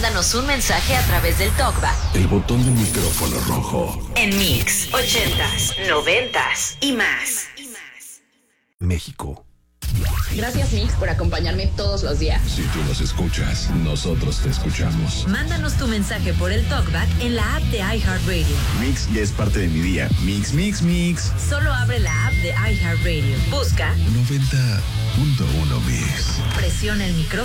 Mándanos un mensaje a través del TalkBack. El botón del micrófono rojo. En Mix 80s, 90s y más. México. Gracias, Mix, por acompañarme todos los días. Si tú nos escuchas, nosotros te escuchamos. Mándanos tu mensaje por el TalkBack en la app de iHeartRadio. Mix ya es parte de mi día. Mix, mix, mix. Solo abre la app de iHeartRadio. Busca 90.1 Mix. presiona el micrófono